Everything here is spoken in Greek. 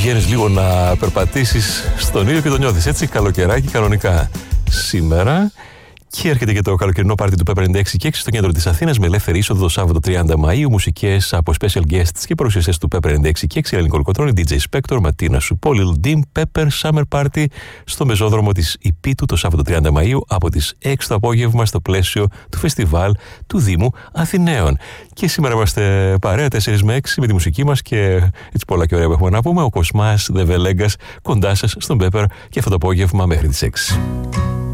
βγαίνεις λίγο να περπατήσεις στον ήλιο και το νιώθεις έτσι, καλοκαιράκι κανονικά. Σήμερα και έρχεται και το καλοκαιρινό πάρτι του Pepper 96 και 6 στο κέντρο της Αθήνας με ελεύθερη είσοδο το Σάββατο 30 Μαΐου. Μουσικές από special guests και παρουσιαστές του Pepper 96 και 6, Ελληνικό Κολοκοτρώνη, DJ Spector, Ματίνα Σουπό, Lil Dim, Pepper, Summer Party στο μεζόδρομο της Ιππίτου το Σάββατο 30 Μαΐου από τις 6 το απόγευμα στο πλαίσιο του φεστιβάλ του Δήμου Αθηναίων. Και σήμερα είμαστε παρέα 4 με 6 με τη μουσική μας και έτσι πολλά και ωραία που έχουμε να πούμε. Ο Κοσμάς, The Velegas, κοντά σας στον Pepper και αυτό το απόγευμα μέχρι τις 6.